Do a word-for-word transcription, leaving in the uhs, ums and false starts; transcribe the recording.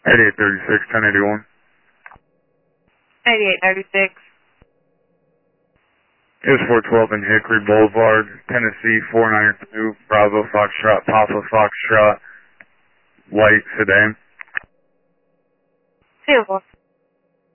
eighty-eight thirty-six, ten eighty-one. eighty-eight thirty-six. It was four twelve in Hickory Boulevard, Tennessee, four nine two, Bravo Foxtrot, Papa Foxtrot, white sedan. Two.